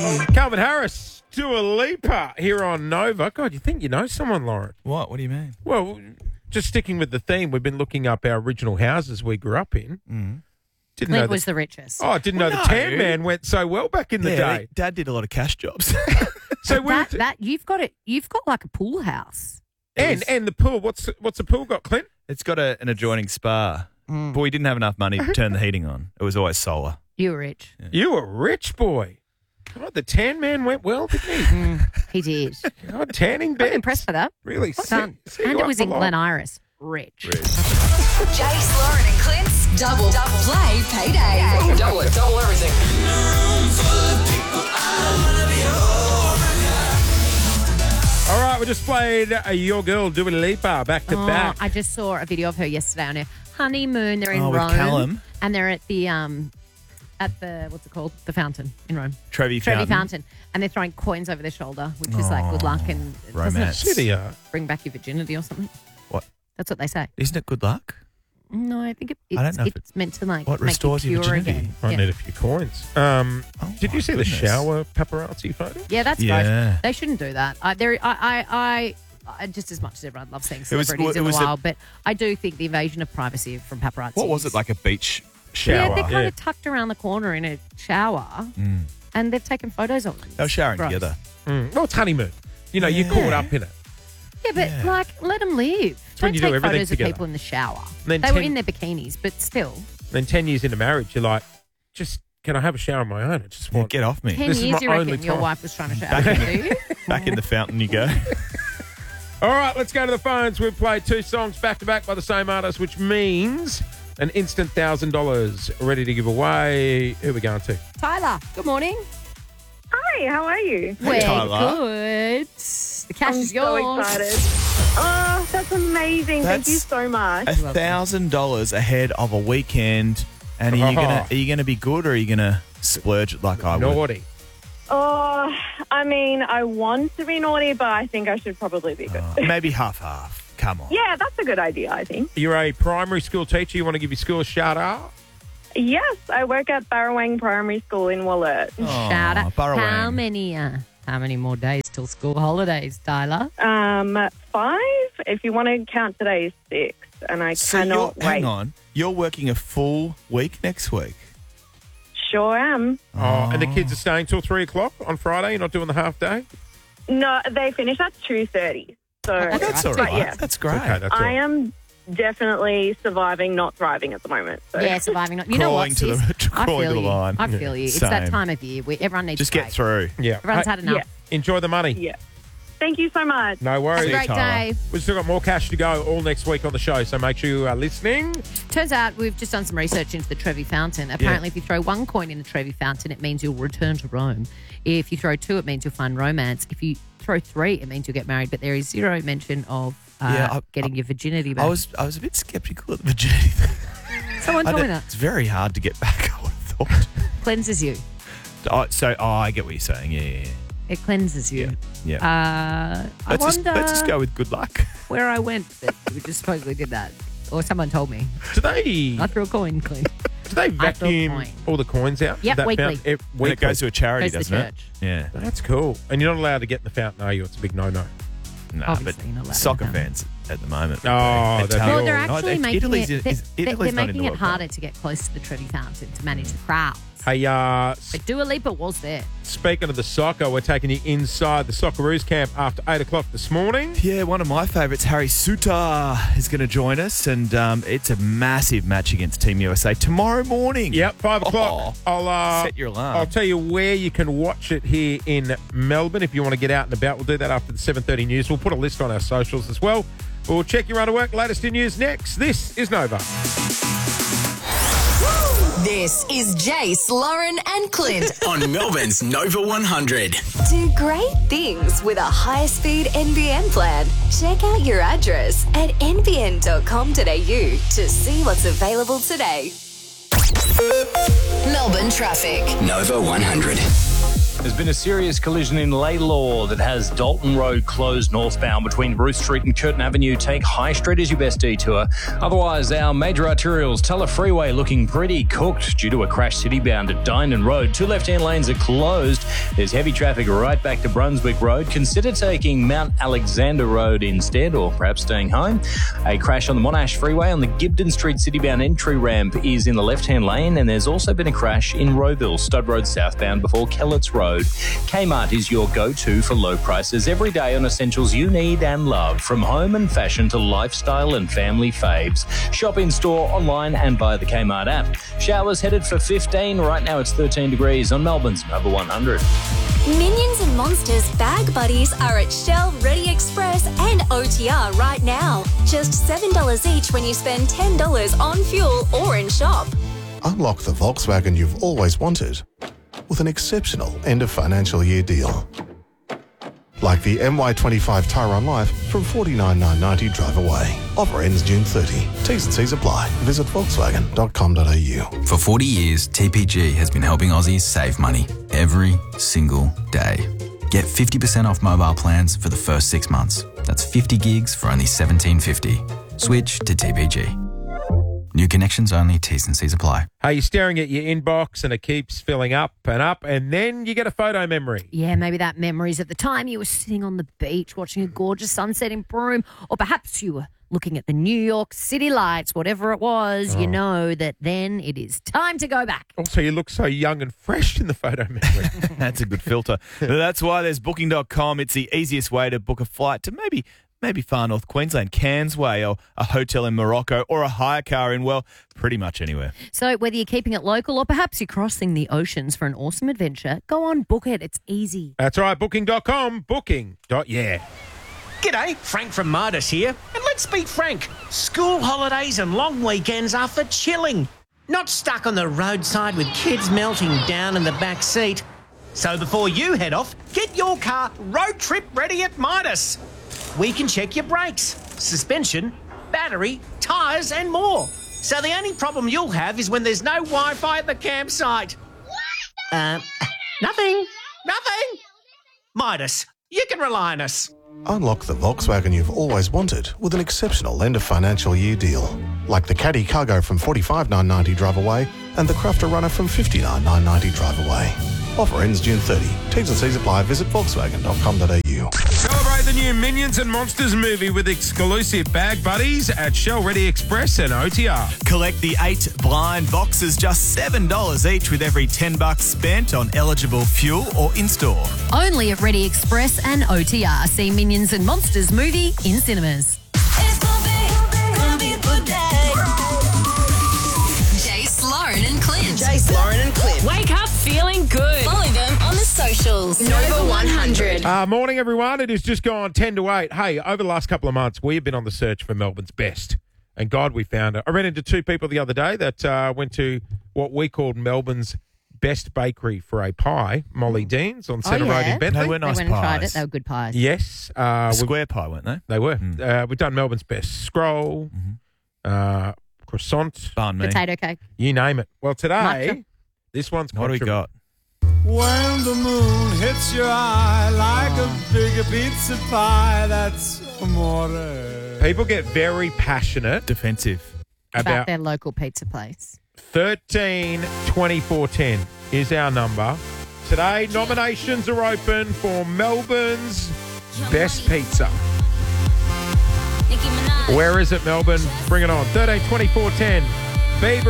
Calvin Harris, Dua Lipa here on Nova. God, you think you know someone, Lauren? What? What do you mean? Well, just sticking with the theme, we've been looking up our original houses we grew up in. Didn't know Clint was the richest. Oh, I didn't know the Tan Man went so well back in the day. Dad did a lot of cash jobs. So that you've got it. You've got like a pool house. and the pool. What's the pool got, Clint? It's got an adjoining spa. But we didn't have enough money to turn the heating on. It was always solar. You were rich. You were a rich boy. God, the Tan Man went well, didn't he? He did. God, tanning I'm bed. impressed by that. Really? Well done. set And you it up was for in life. Glen Iris. Rich. Jace, Lauren and Clint's double play payday. Double everything. All right, we just played Your Girl, Dua Lipa, back to back. I just saw a video of her yesterday on her honeymoon. They're in with Rome. Callum. And they're at the what's it called? The fountain in Rome. Trevi Fountain. And they're throwing coins over their shoulder, which is like good luck and doesn't romance. it City, bring back your virginity or something. What? That's what they say. Isn't it good luck? No, I think I don't know if it's meant to like what make restores you your pure virginity? again. Might Yeah. need a few coins. Did you see the goodness. shower paparazzi photo? Yeah, that's Yeah. gross. They shouldn't do that. I just as much as everyone loves seeing was- celebrities it in the was a- wild, but I do think the invasion of privacy from paparazzi. What was it, like a beach Shower. Yeah, they're kind yeah. of tucked around the corner in a shower, and they've taken photos of them. They were showering Gross. together. Well, it's honeymoon. You know, you're caught up in it. Yeah, but like, let them live. when Don't you do take everything photos together. of people in the shower. Then They were 10 in their bikinis, but still. Then 10 years into marriage, you're like, can I have a shower on my own? I just want. Get off me. 10 This is years, my you reckon only your time. wife was trying to shower you, do you? Back in the fountain you go. All right, let's go to the phones. We've played 2 songs back to back by the same artist, which means an instant $1,000 ready to give away. Who are we going to? Tyler, good morning. Hi, how are you? We're Tyler. good. The cash I'm is so yours. excited. Oh, that's amazing. Thank you That's so much. $1,000 ahead of a weekend. And are you gonna be good, or are you gonna splurge like I would? Naughty. Oh, I mean, I want to be naughty, but I think I should probably be good. Maybe half. Come on. Yeah, that's a good idea, I think. You're a primary school teacher. You want to give your school a shout out? Yes, I work at Barrawang Primary School in Wollert. Shout out. Barrawang. How many more days till school holidays, Tyler? 5, if you want to count today, is 6, and I cannot wait. Hang on. You're working a full week next week. Sure am. Oh, and the kids are staying till 3 o'clock on Friday? You're not doing the half day? No, they finish at 2:30. So That's all but right. yeah, That's great. Okay, that's all I right. am definitely surviving, not thriving at the moment. So. Yeah, surviving. You know what, Crawling to the- sis? I crawling feel to the you. line. I feel you. It's that Same. time of year where everyone needs Just a break. get through. Yeah. Everyone's Hey, had enough. Yeah. enjoy the money. Yeah. Thank you so much. No Have worries. a great Tyler. day. We've still got more cash to go all next week on the show, so make sure you are listening. Turns out we've just done some research into the Trevi Fountain. Apparently, if you throw 1 coin in the Trevi Fountain, it means you'll return to Rome. If you throw 2, it means you'll find romance. If you throw 3, it means you'll get married. But there is zero mention of getting your virginity back. I was a bit sceptical at the virginity thing. Someone told me that. It's very hard to get back, I would have thought. Cleanses you. I get what you're saying. Yeah. It cleanses you. Yeah. I wonder Let's just go with good luck. where I went that we just supposedly did that. Or someone told me. Do they, I threw a coin clean. vacuum coin. all the coins out? Yep, That weekly. fountain? When it goes to a charity, Goes to doesn't the it? church. Yeah. That's cool. And you're not allowed to get in the fountain, are you? It's a big no-no. No, Obviously, you're not allowed but to soccer have that. fans at the moment. Oh, that'd be Well, all they're right. actually No, making Italy's- it. is- They're Italy's not in making the it World Cup. harder to get close to the Trevi Fountain to manage the crowds. Hey, But Dua Lipa was there. speaking of the soccer, we're taking you inside the Socceroos camp after 8 o'clock this morning. Yeah, one of my favourites, Harry Suter, is going to join us, and it's a massive match against Team USA tomorrow morning. Yep, 5 o'clock. I'll Set your alarm. I'll tell you where you can watch it here in Melbourne if you want to get out and about. We'll do that after the 7:30 news. We'll put a list on our socials as well. We'll check your run work. Latest in news next. This is Nova. This is Jace, Lauren and Clint. On Melbourne's Nova 100. Do great things with a high-speed NBN plan. Check out your address at nbn.com.au to see what's available today. Melbourne traffic. Nova 100. There's been a serious collision in Laylaw that has Dalton Road closed northbound between Bruce Street and Curtin Avenue. Take High Street as your best detour. Otherwise, our major arterials, Tulla Freeway looking pretty cooked due to a crash city-bound at Dynon Road. 2 left-hand lanes are closed. There's heavy traffic right back to Brunswick Road. Consider taking Mount Alexander Road instead, or perhaps staying home. A crash on the Monash Freeway on the Gibden Street city-bound entry ramp is in the left-hand lane, and there's also been a crash in Rowville, Stud Road southbound before Kellett's Road. Kmart is your go-to for low prices every day on essentials you need and love, from home and fashion to lifestyle and family faves. Shop in-store, online and via the Kmart app. Showers headed for 15. Right now it's 13 degrees on Melbourne's Nova 100. Minions and Monsters Bag Buddies are at Shell, Ready Express and OTR right now. Just $7 each when you spend $10 on fuel or in shop. Unlock the Volkswagen you've always wanted with an exceptional end of financial year deal. Like the MY25 Tyron Life from $49,990 drive away. Offer ends June 30. T's and C's apply. Visit volkswagen.com.au. For 40 years, TPG has been helping Aussies save money every single day. Get 50% off mobile plans for the first 6 months. That's 50 gigs for only $17.50. Switch to TPG. New connections only, T's and C's apply. Hey, you're staring at your inbox and it keeps filling up, and then you get a photo memory. Yeah, maybe that memory's at the time you were sitting on the beach watching a gorgeous sunset in Broome, or perhaps you were looking at the New York City lights, whatever it was, you know that then it is time to go back. Also, you look so young and fresh in the photo memory. That's a good filter. That's why there's Booking.com. It's the easiest way to book a flight to maybe far north Queensland, Cairns Way, or a hotel in Morocco, or a hire car in, well, pretty much anywhere. So whether you're keeping it local or perhaps you're crossing the oceans for an awesome adventure, go on, book it. It's easy. That's right, Booking.com, booking.yeah. G'day, Frank from Midas here. And let's be frank, school holidays and long weekends are for chilling, not stuck on the roadside with kids melting down in the back seat. So before you head off, get your car road trip ready at Midas. We can check your brakes, suspension, battery, tyres and more. So the only problem you'll have is when there's no Wi-Fi at the campsite. Nothing. Midas, you can rely on us. Unlock the Volkswagen you've always wanted with an exceptional end of financial year deal. Like the Caddy Cargo from $45,990 drive away and the Crafter Runner from $59,990 drive away. Offer ends June 30. T's and C's apply. Visit volkswagen.com.au. Celebrate the new Minions and Monsters movie with exclusive bag buddies at Shell Ready Express and OTR. Collect the 8 blind boxes, just $7 each with every $10 spent on eligible fuel or in-store. Only at Ready Express and OTR. See Minions and Monsters movie in cinemas. Jace, Lauren and Clint. Jace, Lauren and Clint. Wake up feeling good. Follow them on the socials. Nova 100. Morning, everyone. It has just gone 10 to 8. Hey, over the last couple of months, we have been on the search for Melbourne's best. And God, we found it. I ran into 2 people the other day that went to what we called Melbourne's best bakery for a pie, Molly Dean's on Centre Road in Bentleigh. They were nice They went and tried pies. it. They were good pies. Yes. Square pie, weren't they? They were. We've done Melbourne's best scroll, croissant, Banh mi. Potato cake. you name it. Well, today, Matcha. this one's What do we got? When the moon hits your eye like a big pizza pie, that's amore. People get very passionate, Defensive. About their local pizza place. 13 24 10 is our number. Today, nominations are open for Melbourne's best pizza. Where is it, Melbourne? Bring it on. 13 24 10. Bieber